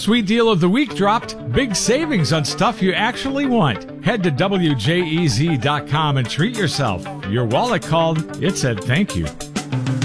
Sweet deal of the week dropped. Big savings on stuff you actually want. Head to WJEZ.com and treat yourself. Your wallet called. It said thank you.